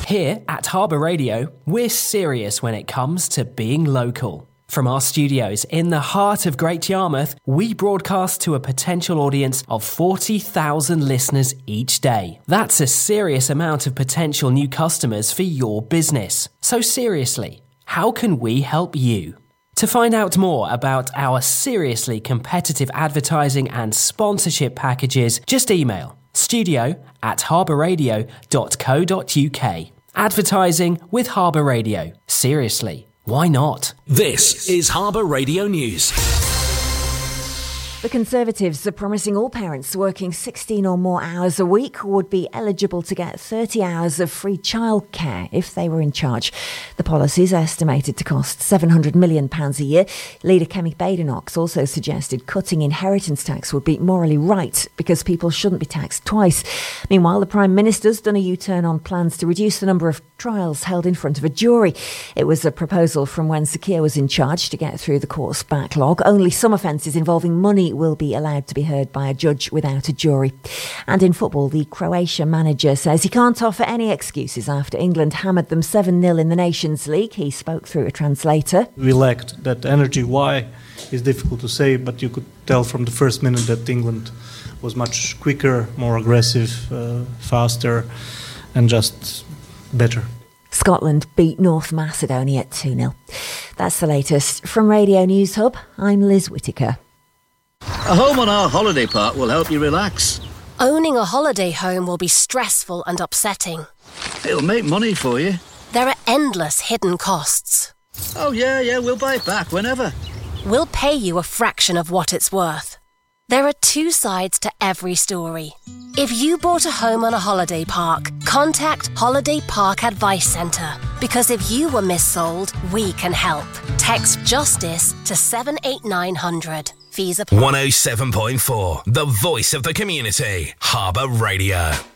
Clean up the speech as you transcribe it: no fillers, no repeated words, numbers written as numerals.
Here at Harbour Radio, we're serious when it comes to being local. From our studios in the heart of Great Yarmouth, we broadcast to a potential audience of 40,000 listeners each day. That's a serious amount of potential new customers for your business. So seriously, how can we help you? To find out more about our seriously competitive advertising and sponsorship packages, just email studio@harbourradio.co.uk. Advertising with Harbour Radio. Seriously, why not? This is Harbour Radio News. The Conservatives are promising all parents working 16 or more hours a week would be eligible to get 30 hours of free childcare if they were in charge. The policy is estimated to cost £700 million a year. Leader Kemi Badenoch also suggested cutting inheritance tax would be morally right because people shouldn't be taxed twice. Meanwhile, the Prime Minister's done a U-turn on plans to reduce the number of trials held in front of a jury. It was a proposal from when Sir Keir was in charge to get through the court's backlog. Only some offences involving money will be allowed to be heard by a judge without a jury. And in football, the Croatia manager says he can't offer any excuses after England hammered them 7-0 in the Nations League. He spoke through a translator. We lacked that energy. Why is difficult to say, but you could tell from the first minute that England was much quicker, more aggressive, faster and just better. Scotland beat North Macedonia 2-0. That's the latest. From Radio News Hub, I'm Liz Whittaker. A home on our holiday park will help you relax. Owning a holiday home will be stressful and upsetting. It'll make money for you. There are endless hidden costs. Oh, yeah, we'll buy it back whenever. We'll pay you a fraction of what it's worth. There are two sides to every story. If you bought a home on a holiday park, contact Holiday Park Advice Centre. Because if you were missold, we can help. Text JUSTICE to 78900. Fees apply. 107.4, the voice of the community. Harbour Radio.